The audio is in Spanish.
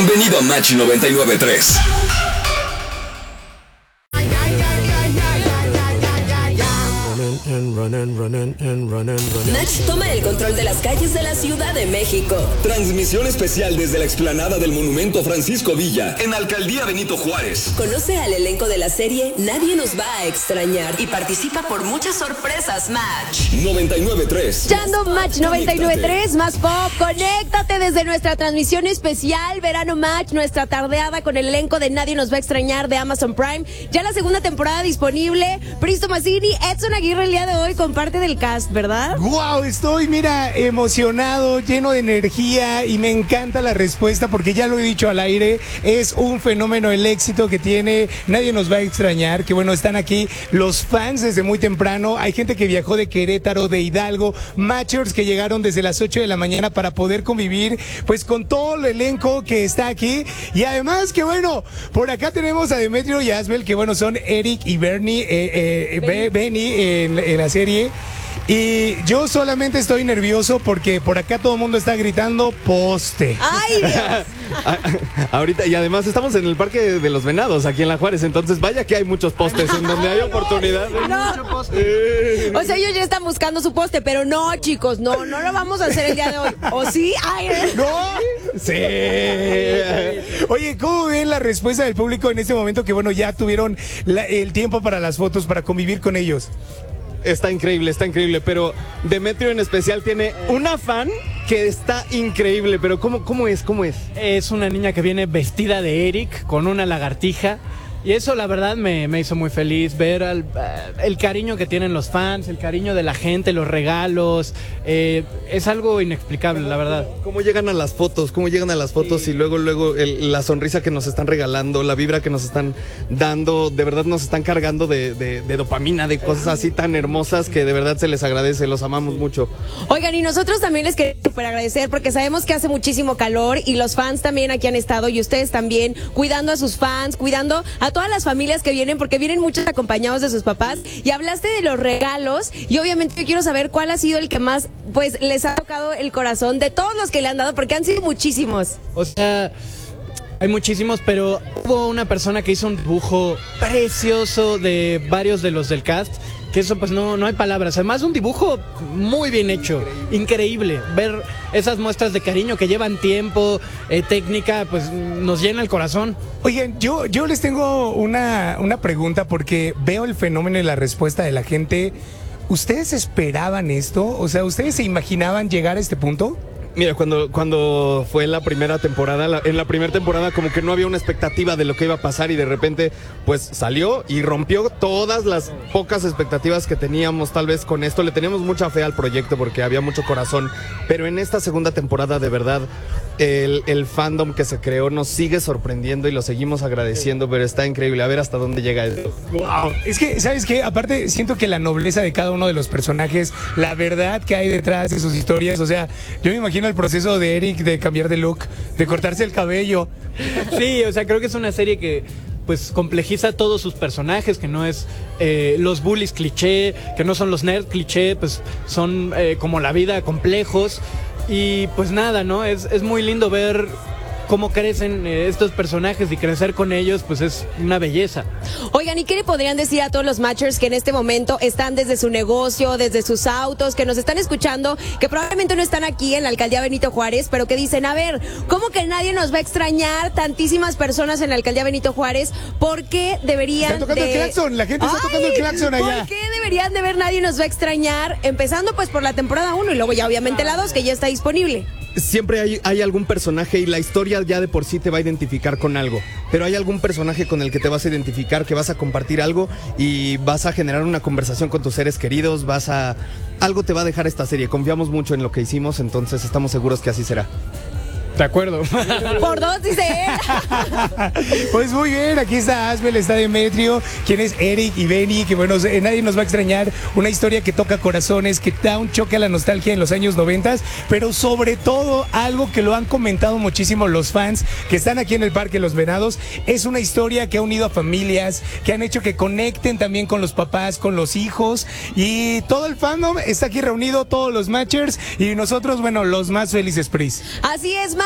Bienvenido a Match 99.3. Match toma el control de las calles de la Ciudad de México. Transmisión especial desde la explanada del Monumento Francisco Villa, en Alcaldía Benito Juárez. Conoce al elenco de la serie Nadie nos va a extrañar y participa por muchas sorpresas. Match 99.3. Escuchando Match 99.3, más pop. Conéctate desde nuestra transmisión especial Verano Match, nuestra tardeada con el elenco de Nadie nos va a extrañar de Amazon Prime. Ya la segunda temporada disponible. Pristo Mazzini, Edson Aguirre el día de hoy con parte del cast, ¿verdad? Wow, estoy, mira, emocionado, lleno de energía y me encanta la respuesta porque ya lo he dicho al aire, es un fenómeno el éxito que tiene, Nadie nos va a extrañar, que bueno, están aquí los fans desde muy temprano, hay gente que viajó de Querétaro, de Hidalgo, matchers que llegaron desde las 8 de la mañana para poder convivir pues con todo el elenco que está aquí y además que bueno, por acá tenemos a Demetrio y Asbel que bueno, son Eric y Benny en la serie. Y yo solamente estoy nervioso porque por acá todo el mundo está gritando poste. ¡Ay, Dios! Ahorita, y además estamos en el Parque de los Venados, aquí en La Juárez, entonces vaya que hay muchos postes en donde hay oportunidad. No. O sea, ellos ya están buscando su poste, pero no, chicos, no lo vamos a hacer el día de hoy. ¿O sí? ¡Ay! ¿No? Sí. Oye, ¿cómo ven la respuesta del público en este momento que bueno, ya tuvieron el tiempo para las fotos, para convivir con ellos? Está increíble, pero Demetrio en especial tiene una fan que está increíble, pero ¿cómo es? Es una niña que viene vestida de Eric con una lagartija y eso la verdad me hizo muy feliz ver el cariño que tienen los fans, el cariño de la gente, los regalos, es algo inexplicable la verdad. ¿Cómo llegan a las fotos? Sí. Y luego la sonrisa que nos están regalando, la vibra que nos están dando, de verdad nos están cargando de dopamina, de cosas así tan hermosas que de verdad se les agradece, los amamos mucho. Oigan, y nosotros también les queremos súper agradecer porque sabemos que hace muchísimo calor y los fans también aquí han estado y ustedes también cuidando a sus fans, cuidando a todas las familias que vienen porque vienen muchos acompañados de sus papás y hablaste de los regalos y obviamente yo quiero saber cuál ha sido el que más pues les ha tocado el corazón de todos los que le han dado porque han sido muchísimos. O sea, hay muchísimos, pero hubo una persona que hizo un dibujo precioso de varios de los del cast, que eso pues no hay palabras. Además un dibujo muy bien hecho, increíble. Ver esas muestras de cariño que llevan tiempo, técnica, pues nos llena el corazón. Oigan, yo les tengo una pregunta porque veo el fenómeno y la respuesta de la gente. ¿Ustedes esperaban esto? O sea, ¿ustedes se imaginaban llegar a este punto? Mira, cuando fue la primera temporada, en la primera temporada como que no había una expectativa de lo que iba a pasar y de repente pues salió y rompió todas las pocas expectativas que teníamos tal vez con esto. Le teníamos mucha fe al proyecto porque había mucho corazón, pero en esta segunda temporada de verdad el fandom que se creó nos sigue sorprendiendo y lo seguimos agradeciendo, pero está increíble, a ver hasta dónde llega esto. Wow. Es que, ¿sabes qué? Aparte siento que la nobleza de cada uno de los personajes, la verdad que hay detrás de sus historias, o sea, yo me imagino el proceso de Eric de cambiar de look, de cortarse el cabello. Sí, o sea, creo que es una serie que pues complejiza todos sus personajes, que no es los bullies cliché, que no son los nerds cliché, pues son como la vida complejos y pues nada, ¿no? Es muy lindo ver cómo crecen estos personajes y crecer con ellos, pues es una belleza. Oigan, ¿y qué le podrían decir a todos los matchers que en este momento están desde su negocio, desde sus autos, que nos están escuchando, que probablemente no están aquí en la Alcaldía Benito Juárez, pero que dicen, a ver, ¿cómo que nadie nos va a extrañar? Tantísimas personas en la Alcaldía Benito Juárez, ¿por qué deberían Está tocando el claxon, la gente está tocando el claxon allá. ¿Por qué deberían de ver Nadie nos va a extrañar? Empezando pues por la temporada 1 y luego ya obviamente la 2 que ya está disponible. Siempre hay algún personaje y la historia ya de por sí te va a identificar con algo, pero hay algún personaje con el que te vas a identificar, que vas a compartir algo y vas a generar una conversación con tus seres queridos, algo te va a dejar esta serie. Confiamos mucho en lo que hicimos, entonces estamos seguros que así será. De acuerdo. Por dos, dice él. Pues muy bien, aquí está Asbel, está Demetrio, quien es Eric y Benny, que bueno, nadie nos va a extrañar, una historia que toca corazones, que da un choque a la nostalgia en los años 90, pero sobre todo algo que lo han comentado muchísimo los fans que están aquí en el Parque Los Venados, es una historia que ha unido a familias, que han hecho que conecten también con los papás, con los hijos, y todo el fandom está aquí reunido, todos los matchers, y nosotros, bueno, los más felices, Pris. Así es,